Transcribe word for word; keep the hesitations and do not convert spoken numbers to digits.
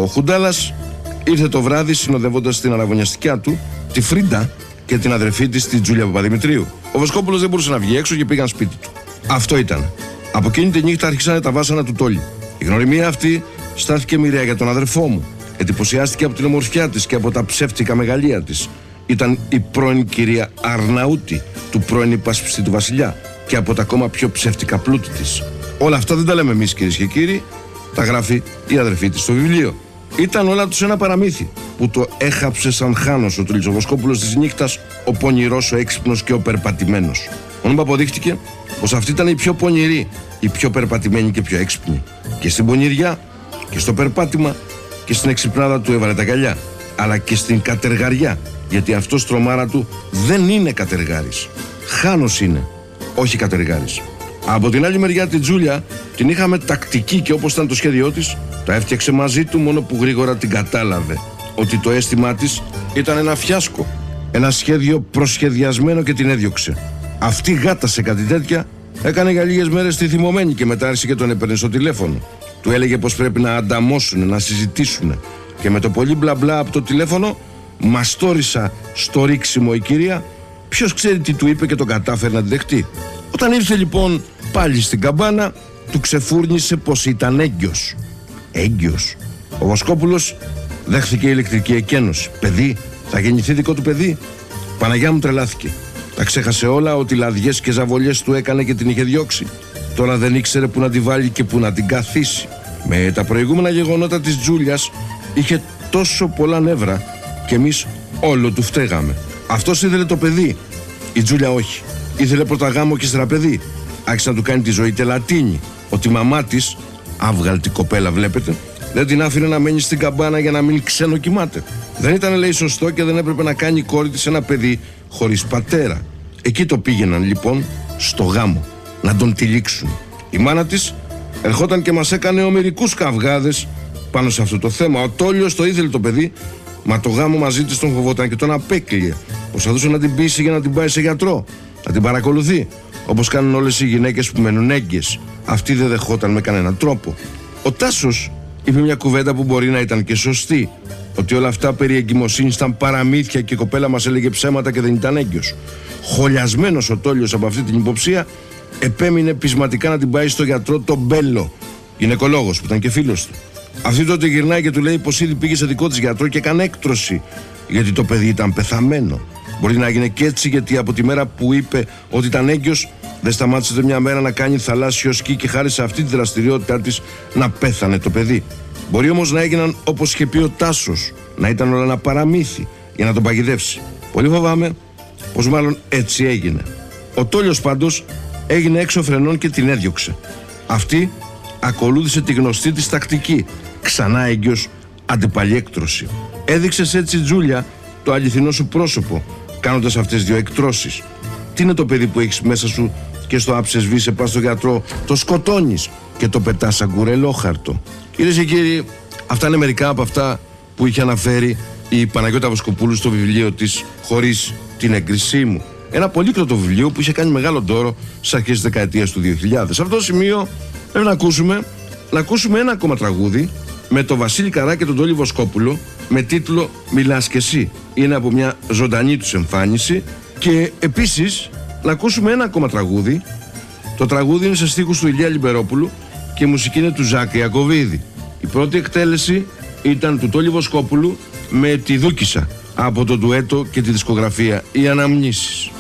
Ο Χουντάλας ήρθε το βράδυ συνοδεύοντας την αραβωνιαστικιά του, τη Φρίντα και την αδερφή της, τη Τζούλια Παπαδημητρίου. Ο Βοσκόπουλος δεν μπορούσε να βγει έξω και πήγαν σπίτι του. Αυτό ήταν. Από εκείνη τη νύχτα άρχισαν τα βάσανα του Τόλι. Η γνωριμία αυτή στάθηκε μοιραία για τον αδερφό μου. Εντυπωσιάστηκε από την ομορφιά της και από τα ψεύτικα μεγαλεία της. Ήταν η πρώην κυρία Αρναούτη, του πρώην υπάσπιστη του βασιλιά, και από τα ακόμα πιο ψεύτικα πλούτη της. Όλα αυτά δεν τα λέμε εμείς, κυρίες και κύριοι, τα γράφει η αδερφή της στο βιβλίο. Ήταν όλα τους ένα παραμύθι που το έχαψε σαν χάνος ο Τριτσοβοσκόπουλος της νύχτας, ο πονηρός, ο έξυπνος και ο περπατημένος. Μόνο που αποδείχτηκε πως αυτή ήταν η πιο πονηρή, η πιο περπατημένη και πιο έξυπνη. Και στην πονηριά και στο περπάτημα και στην εξυπνάδα του έβαλε τα καλιά, αλλά και στην κατεργαριά, γιατί αυτός τρομάρα του δεν είναι κατεργάρης. Χάνος είναι, όχι κατεργάρης. Από την άλλη μεριά την Τζούλια την είχαμε τακτική και όπως ήταν το σχέδιό της, τα έφτιαξε μαζί του, μόνο που γρήγορα την κατάλαβε ότι το αίσθημά της ήταν ένα φιάσκο. Ένα σχέδιο προσχεδιασμένο και την έδιωξε. Αυτή γάτασε κάτι τέτοια, έκανε για λίγες μέρες τη θυμωμένη και μετά άρχισε και τον έπαιρνε στο τηλέφωνο. Του έλεγε πως πρέπει να ανταμώσουν, να συζητήσουν. Και με το πολύ μπλα μπλα από το τηλέφωνο μαστόρισα στο ρίξιμο η κυρία. Ποιος ξέρει τι του είπε και τον κατάφερε να τη δεχτεί. Όταν ήρθε λοιπόν πάλι στην καμπάνα, του ξεφούρνησε πως ήταν έγκυος. Έγκυος. Ο Βοσκόπουλος δέχθηκε ηλεκτρική εκένωση. Παιδί, θα γεννηθεί δικό του παιδί. Παναγιά μου, τρελάθηκε. Τα ξέχασε όλα, ότι λαδιές και ζαβολιές του έκανε και την είχε διώξει. Τώρα δεν ήξερε που να τη βάλει και που να την καθίσει. Με τα προηγούμενα γεγονότα της Τζούλιας είχε τόσο πολλά νεύρα και εμείς όλο του φταίγαμε. Αυτός ήθελε το παιδί, η Τζούλια όχι. Ήθελε πρώτα γάμο και ύστερα παιδί. Άρχισε να του κάνει τη ζωή τελατίνη. Ότι η μαμά της, άβγαλτη κοπέλα βλέπετε, δεν την άφηνε να μένει στην καμπάνα για να μην ξενοκοιμάται. Δεν ήταν, λέει, σωστό και δεν έπρεπε να κάνει η κόρη της ένα παιδί χωρίς πατέρα. Εκεί το πήγαιναν λοιπόν, στο γάμο, να τον τυλίξουν. Η μάνα της ερχόταν και μας έκανε ομηρικούς καυγάδες πάνω σε αυτό το θέμα. Ο Τόλιος το ήθελε το παιδί, μα το γάμο μαζί της τον φοβόταν και τον απέκλειε. Προσπαθούσε να την πείσει για να την πάει σε γιατρό, να την παρακολουθεί, όπως κάνουν όλες οι γυναίκες που μένουν έγκυες. Αυτή δεν δεχόταν με κανέναν τρόπο. Ο Τάσος είπε μια κουβέντα που μπορεί να ήταν και σωστή, ότι όλα αυτά περί εγκυμοσύνης ήταν παραμύθια και η κοπέλα μας έλεγε ψέματα και δεν ήταν έγκυος. Χολιασμένος ο Τόλιος από αυτή την υποψία, επέμεινε πεισματικά να την πάει στο γιατρό τον Μπέλο, γυναικολόγος που ήταν και φίλος του. Αυτή τότε γυρνάει και του λέει πως ήδη πήγε σε δικό της γιατρό και έκανε έκτρωση, γιατί το παιδί ήταν πεθαμένο. Μπορεί να έγινε και έτσι, γιατί από τη μέρα που είπε ότι ήταν έγκυος, δεν σταμάτησε μια μέρα να κάνει θαλάσσιο σκι και χάρη σε αυτή τη δραστηριότητά της να πέθανε το παιδί. Μπορεί όμως να έγιναν όπως είχε πει ο Τάσος, να ήταν όλα ένα παραμύθι για να τον παγιδεύσει. Πολύ φοβάμαι πως μάλλον έτσι έγινε. Ο Τόλιος πάντως έγινε έξω φρενών και την έδιωξε. Αυτή ακολούθησε τη γνωστή της τακτική, ξανά έγκυος, αντιπαλή έκτρωση. Έδειξες έτσι, Τζούλια, το αληθινό σου πρόσωπο, κάνοντας αυτές τις δύο εκτρώσεις. Τι είναι το παιδί που έχεις μέσα σου και στο άψες σε πας στο γιατρό, το σκοτώνεις και το πετάς σαν κουρελόχαρτο. Κυρίες και κύριοι, αυτά είναι μερικά από αυτά που είχε αναφέρει η Παναγιώτα Βοσκοπούλου στο βιβλίο της «Χωρίς την έγκρισή μου». Ένα πολύκροτο βιβλίο που είχε κάνει μεγάλο ντόρο στις αρχές της δεκαετίας του δύο χιλιάδες. Σε αυτό το σημείο πρέπει να ακούσουμε, να ακούσουμε ένα ακόμα τραγούδι με τον Βασίλη Καρά και τον Τόλι Βοσκόπουλο με τίτλο «Μιλάς κι εσύ». Είναι από μια ζωντανή τους εμφάνιση. Και επίσης να ακούσουμε ένα ακόμα τραγούδι. Το τραγούδι είναι σε στίχους του Ηλία Λιμπερόπουλου και η μουσική είναι του Ζάκη Ιακωβίδη. Η πρώτη εκτέλεση ήταν του Τόλι Βοσκόπουλου με τη Δούκισσα από το ντουέτο και τη δισκογραφία «Οι Αναμνήσεις».